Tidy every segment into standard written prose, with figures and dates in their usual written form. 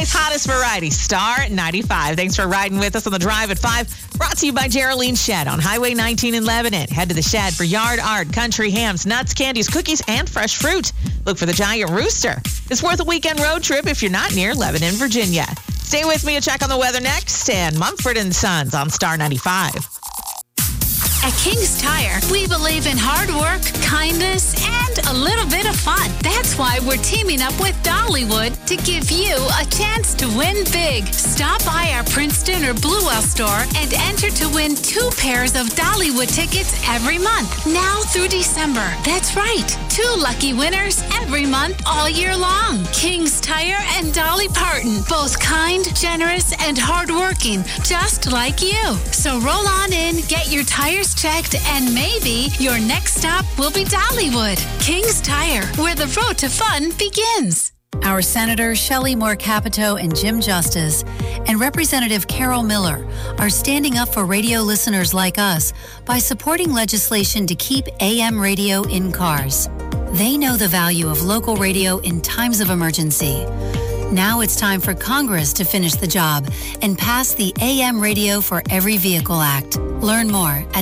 Hottest variety, Star 95. Thanks for riding with us on the drive at 5. Brought to you by Geraldine Shed on Highway 19 in Lebanon. Head to the Shed for yard art, country hams, nuts, candies, cookies, and fresh fruit. Look for the Giant Rooster. It's worth a weekend road trip if you're not near Lebanon, Virginia. Stay with me and check on the weather next. And Mumford & Sons on Star 95. At King's Tire, we believe in hard work, kindness, and a little bit of fun. That's why we're teaming up with Dollywood to give you a chance to win big. Stop by our Princeton or Bluewell store and enter to win 2 pairs of Dollywood tickets every month, now through December. That's right, 2 lucky winners every month all year long. King's Tire and Dolly Parton, both kind, generous, and hardworking, just like you. So roll on in, get your tires checked, and maybe your next stop will be Dollywood. King's Tire, where the road to fun begins. Our Senators Shelley Moore Capito and Jim Justice and Representative Carol Miller are standing up for radio listeners like us by supporting legislation to keep AM radio in cars. They know the value of local radio in times of emergency. Now it's time for Congress to finish the job and pass the AM Radio for Every Vehicle Act. Learn more at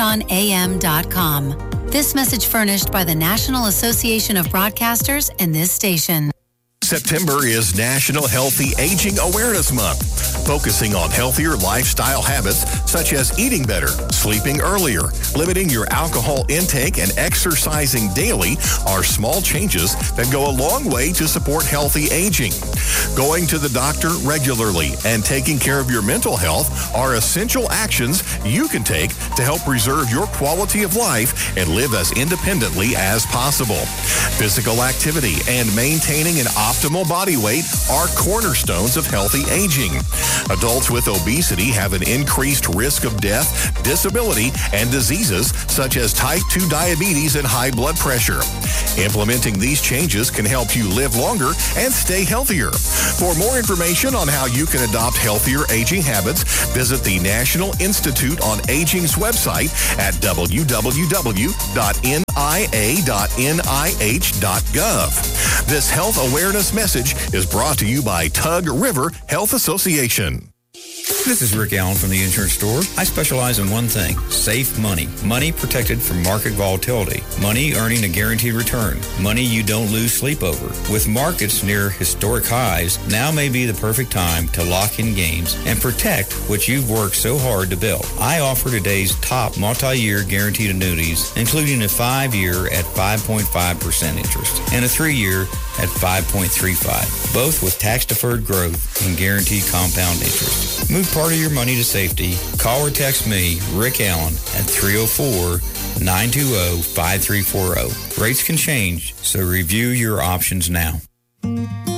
dependonam.com. This message furnished by the National Association of Broadcasters and this station. September is National Healthy Aging Awareness Month, focusing on healthier lifestyle habits such as eating better, sleeping earlier, limiting your alcohol intake, and exercising daily are small changes that go a long way to support healthy aging. Going to the doctor regularly and taking care of your mental health are essential actions you can take to help preserve your quality of life and live as independently as possible. Physical activity and maintaining an optimal body weight are cornerstones of healthy aging. Adults with obesity have an increased risk of death, disability, and diseases such as type 2 diabetes and high blood pressure. Implementing these changes can help you live longer and stay healthier. For more information on how you can adopt healthier aging habits, visit the National Institute on Aging's website at www.nia.nih.gov. This health awareness message is brought to you by Tug River Health Association. This is Rick Allen from the Insurance Store. I specialize in one thing, safe money. Money protected from market volatility. Money earning a guaranteed return. Money you don't lose sleep over. With markets near historic highs, now may be the perfect time to lock in gains and protect what you've worked so hard to build. I offer today's top multi-year guaranteed annuities, including a 5-year at 5.5% interest and a 3-year at 5.35, both with tax-deferred growth and guaranteed compound interest. Move part of your money to safety. Call or text me, Rick Allen, at 304-920-5340. Rates can change, so review your options now.